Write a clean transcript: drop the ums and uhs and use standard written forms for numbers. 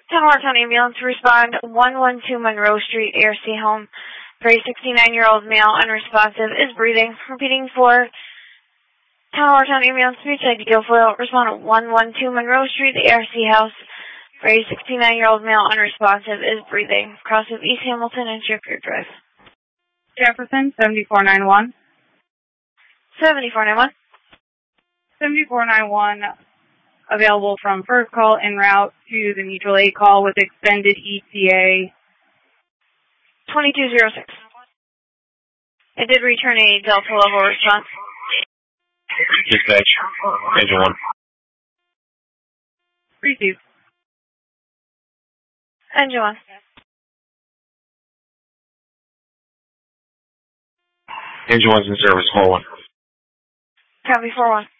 10 ambulance to respond 112 Monroe Street, ARC home. For a 69-year-old male unresponsive is breathing. Repeating for Town ambulance to reach Guilfoyle. Respond 112 Monroe Street, ARC house. For a 69-year-old male unresponsive is breathing. Cross of East Hamilton and Shipyard Drive. Jefferson, 7491. 7491. 7491, available from first call en route to the mutual aid call with extended ETA. 2206. It did return a Delta level response. Dispatch, Engine 1. Receive. Engine 1. Engine 1's in service, call 1. Copy 4-1.